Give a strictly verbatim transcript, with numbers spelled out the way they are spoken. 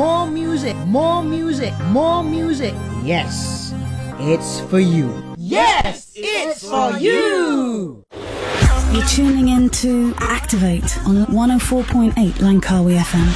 more music, more music, more music. Yes, it's for you. Yes, it's for you. You're tuning in to Activate on one oh four point eight Langkawi F M.